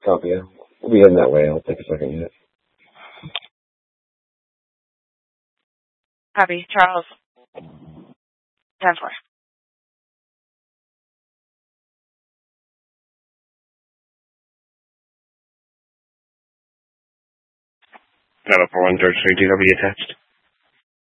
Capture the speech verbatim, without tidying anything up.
Copy. Yeah. We'll be heading that way. I'll take a second yet. Copy. Charles. ten four. Level four one thirty-three D W attached.